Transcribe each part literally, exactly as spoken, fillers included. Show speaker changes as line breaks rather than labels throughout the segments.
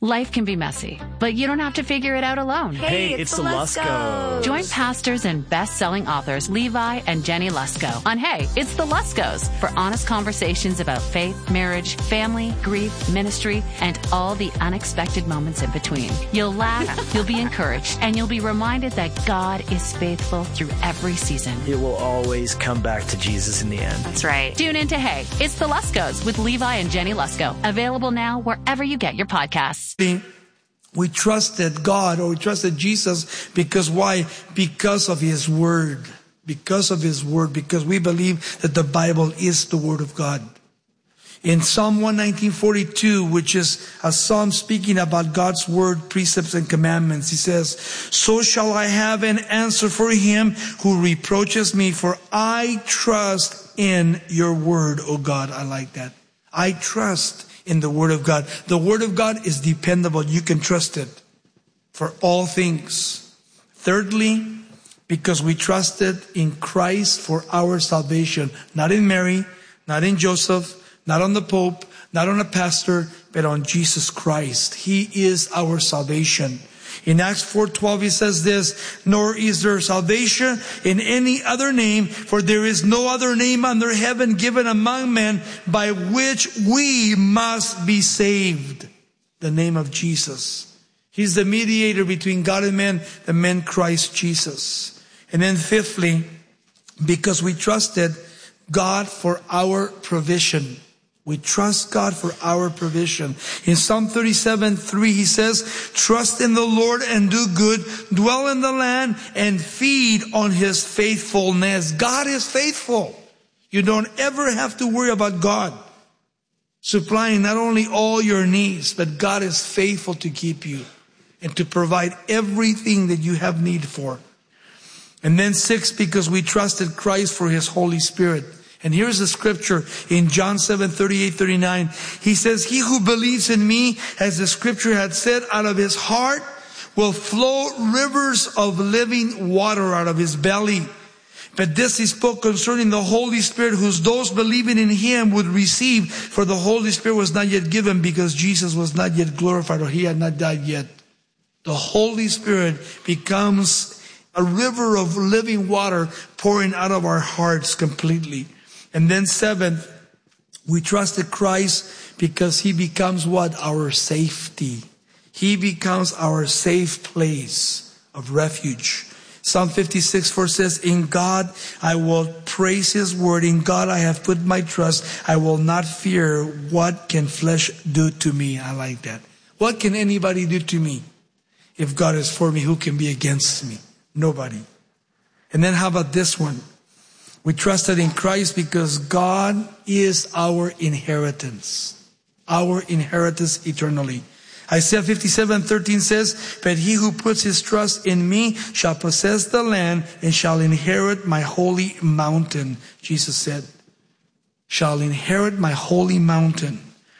Life can be messy, but you don't have to figure it out alone.
Hey,
Hey,
it's,
it's
the
the
Luskos.
Join pastors and best-selling authors Levi and Jenny Lusko on Hey, It's the Luskos for honest conversations about faith, marriage, family, grief, ministry, and all the unexpected moments in between. You'll laugh, you'll be encouraged, and you'll be reminded that God is faithful through every season.
It will always come back to Jesus in the end.
That's right. Tune in to Hey, It's the Luskos with Levi and Jenny Lusko. Available now wherever you get your podcasts.
We trusted God, or we trusted Jesus because why? Because of His Word. Because of His Word. Because we believe that the Bible is the Word of God. In Psalm one nineteen forty-two, which is a psalm speaking about God's Word, precepts, and commandments, he says, "So shall I have an answer for him who reproaches me, for I trust in your Word, O God." I like that. I trust in the Word of God. The Word of God is dependable. You can trust it for all things. Thirdly, because we trusted in Christ for our salvation. Not in Mary, not in Joseph, not on the Pope, not on a pastor, but on Jesus Christ. He is our salvation. In Acts four twelve, he says this, "Nor is there salvation in any other name, for there is no other name under heaven given among men by which we must be saved." The name of Jesus. He's the mediator between God and man, the man Christ Jesus. And then fifthly, because we trusted God for our provision. We trust God for our provision. In Psalm thirty-seven three, he says, "Trust in the Lord and do good, dwell in the land and feed on His faithfulness." God is faithful. You don't ever have to worry about God supplying not only all your needs, but God is faithful to keep you and to provide everything that you have need for. And then six, because we trusted Christ for His Holy Spirit. And here's the scripture in John seven thirty-eight thirty-nine. He says, "He who believes in me, as the scripture had said, out of his heart will flow rivers of living water out of his belly." But this he spoke concerning the Holy Spirit, whose those believing in Him would receive. For the Holy Spirit was not yet given, because Jesus was not yet glorified, or He had not died yet. The Holy Spirit becomes a river of living water pouring out of our hearts completely. And then seventh, we trusted Christ because He becomes what? Our safety. He becomes our safe place of refuge. Psalm fifty-six four says, "In God I will praise His word. In God I have put my trust. I will not fear. What can flesh do to me?" I like that. What can anybody do to me? If God is for me, who can be against me? Nobody. And then how about this one? We trusted in Christ because God is our inheritance. Our inheritance eternally. Isaiah fifty-seven thirteen says, "But he who puts his trust in me shall possess the land and shall inherit my holy mountain." Jesus said, "Shall inherit my holy mountain."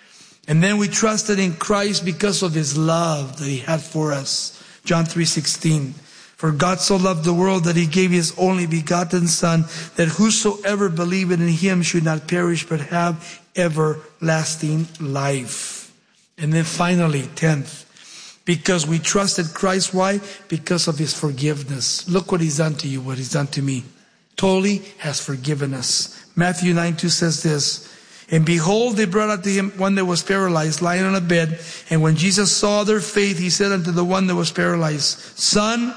And then we trusted in Christ because of His love that He had for us. John three sixteen. "For God so loved the world that He gave His only begotten Son, that whosoever believeth in Him should not perish but have everlasting life." And then finally, tenth, because we trusted Christ. Why? Because of His forgiveness. Look what He's done to you, what He's done to me. Totally has forgiven us. Matthew nine two says this, "And behold, they brought unto Him one that was paralyzed, lying on a bed. And when Jesus saw their faith, He said unto the one that was paralyzed, Son,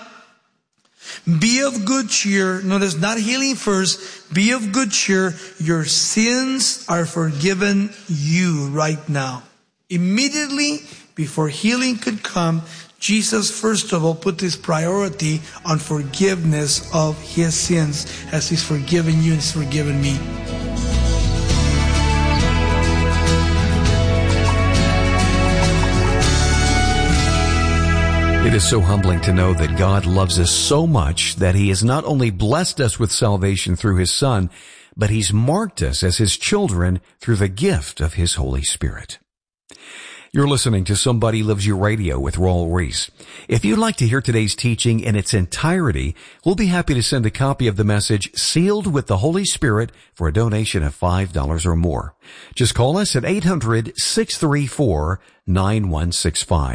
be of good cheer." Notice, not healing first. Be of good cheer. Your sins are forgiven you right now. Immediately before healing could come, Jesus first of all put His priority on forgiveness of His sins, as He's forgiven you and He's forgiven me.
It is so humbling to know that God loves us so much that He has not only blessed us with salvation through His Son, but He's marked us as His children through the gift of His Holy Spirit. You're listening to Somebody Loves You Radio with Raul Ries. If you'd like to hear today's teaching in its entirety, we'll be happy to send a copy of the message Sealed with the Holy Spirit for a donation of five dollars or more. Just call us at eight hundred, six three four, nine one six five.